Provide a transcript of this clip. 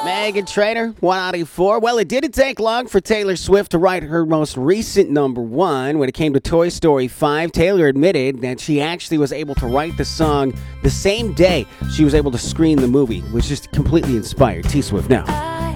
Meghan Trainor, 184. Well, it didn't take long for Taylor Swift to write her most recent number one. When it came to Toy Story 5, Taylor admitted that she actually was able to write the song the same day she was able to screen the movie, which is completely inspired. T-Swift now.